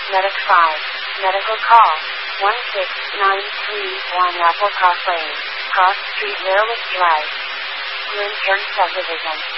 Medic 5. Medical call. 16931 Applecross Lane. Cross Street, Railroad Drive. Glen Cairn Subdivision.